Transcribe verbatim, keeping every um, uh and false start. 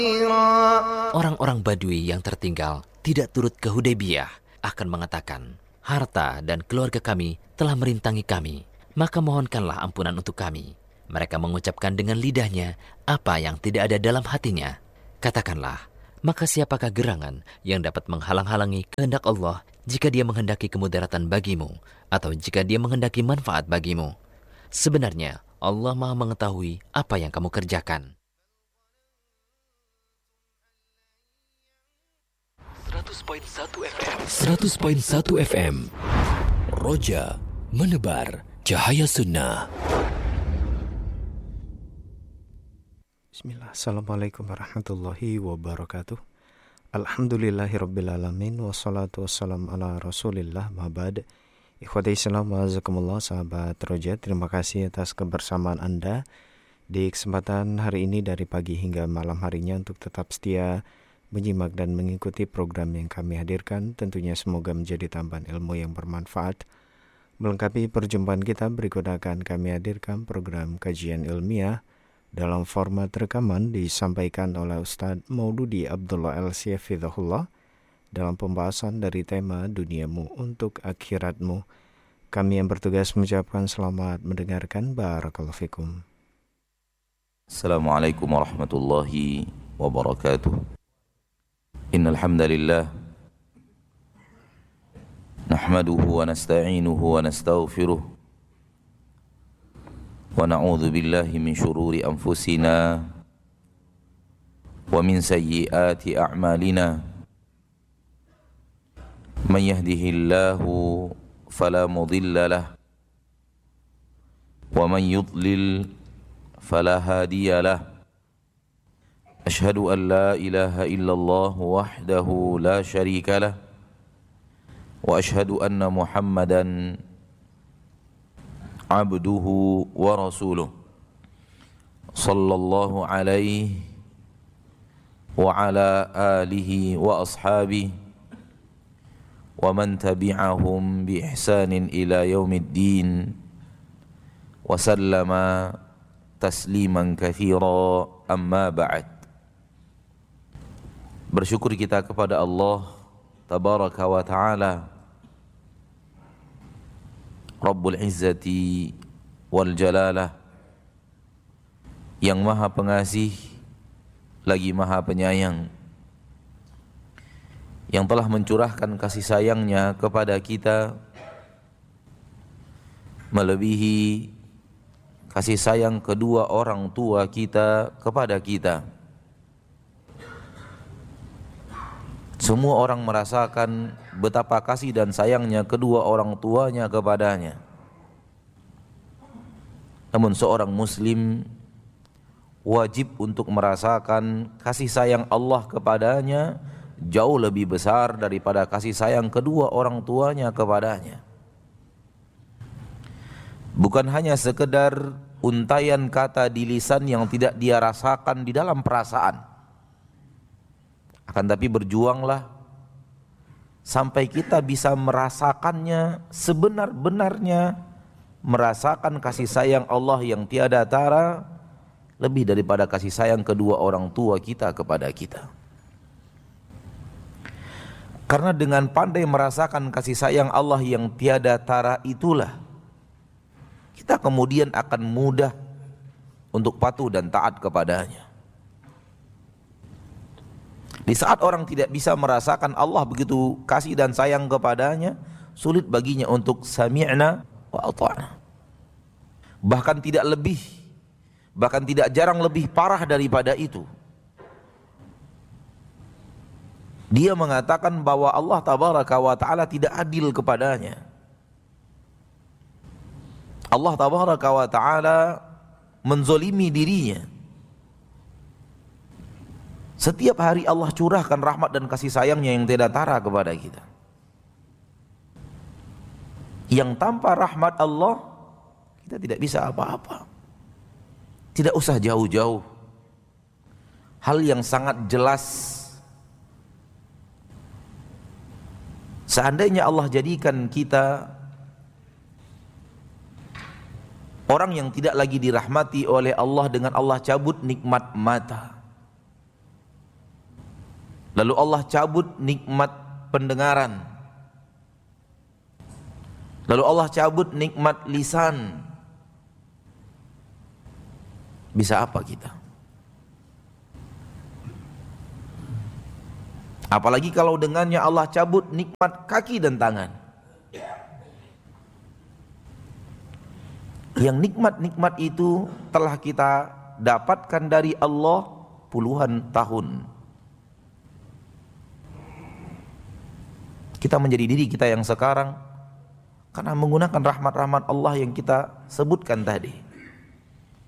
Orang-orang Badui yang tertinggal tidak turut ke Hudaybiyah akan mengatakan, harta dan keluarga kami telah merintangi kami, maka mohonkanlah ampunan untuk kami. Mereka mengucapkan dengan lidahnya apa yang tidak ada dalam hatinya. Katakanlah, maka siapakah gerangan yang dapat menghalang-halangi kehendak Allah jika dia menghendaki kemudaratan bagimu atau jika dia menghendaki manfaat bagimu? Sebenarnya Allah Maha mengetahui apa yang kamu kerjakan. seratus koma satu F M Roja menebar cahaya sunnah. Bismillah. Assalamualaikum warahmatullahi wabarakatuh. Alhamdulillahirrabbilalamin. Wassalatu wassalamu ala rasulillah ma'bad. Ikhwati Islam wa'azakumullah, sahabat Roja, terima kasih atas kebersamaan Anda di kesempatan hari ini dari pagi hingga malam harinya untuk tetap setia menyimak dan mengikuti program yang kami hadirkan. Tentunya semoga menjadi tambahan ilmu yang bermanfaat. Melengkapi perjumpaan kita, berikut akan kami hadirkan program kajian ilmiah dalam format rekaman disampaikan oleh Ustadz Maududi Abdullah L-Si Hafizahullah dalam pembahasan dari tema Duniamu untuk Akhiratmu. Kami yang bertugas mengucapkan selamat mendengarkan. Barakallahu fikum. Assalamualaikum warahmatullahi wabarakatuh. Innal hamdalillah nahmaduhu wa nasta'inuhu wa nastaghfiruh wa na'udzu billahi min shururi anfusina wa min sayyiati a'malina. Man yahdihillahu fala mudilla lahu wa man yudlil fala hadiya lahu. Ashhadu an la ilaha illallah wahdahu la syarika lah wa ashhadu anna Muhammadan abduhu wa rasuluh sallallahu alaihi wa ala alihi wa ashabihi wa man tabi'ahum bi ihsanin ila yaumiddin wa sallama tasliman katsira. Amma ba'd. Bersyukur kita kepada Allah Tabaraka wa ta'ala, Rabbul Izzati wal Jalalah, yang maha pengasih lagi maha penyayang, yang telah mencurahkan kasih sayangnya kepada kita melebihi kasih sayang kedua orang tua kita kepada kita. Semua orang merasakan betapa kasih dan sayangnya kedua orang tuanya kepadanya. Namun seorang muslim wajib untuk merasakan kasih sayang Allah kepadanya jauh lebih besar daripada kasih sayang kedua orang tuanya kepadanya. Bukan hanya sekedar untaian kata di lisan yang tidak dia rasakan di dalam perasaan. Akan tapi berjuanglah sampai kita bisa merasakannya sebenar-benarnya, merasakan kasih sayang Allah yang tiada tara lebih daripada kasih sayang kedua orang tua kita kepada kita. Karena dengan pandai merasakan kasih sayang Allah yang tiada tara itulah kita kemudian akan mudah untuk patuh dan taat kepadanya. Di saat orang tidak bisa merasakan Allah begitu kasih dan sayang kepadanya, sulit baginya untuk sami'na wa ata'na. Bahkan tidak lebih, bahkan tidak jarang lebih parah daripada itu. Dia mengatakan bahwa Allah Tabaraka wa ta'ala tidak adil kepadanya. Allah Tabaraka wa ta'ala menzolimi dirinya. Setiap hari Allah curahkan rahmat dan kasih sayangnya yang tidak tara kepada kita. Yang tanpa rahmat Allah kita tidak bisa apa-apa. Tidak usah jauh-jauh. Hal yang sangat jelas, seandainya Allah jadikan kita orang yang tidak lagi dirahmati oleh Allah dengan Allah cabut nikmat mata, Lalu Allah cabut nikmat pendengaran. Lalu Allah cabut nikmat lisan. Bisa apa kita? Apalagi kalau dengannya Allah cabut nikmat kaki dan tangan. Yang nikmat-nikmat itu telah kita dapatkan dari Allah puluhan tahun. Kita menjadi diri kita yang sekarang karena menggunakan rahmat-rahmat Allah yang kita sebutkan tadi.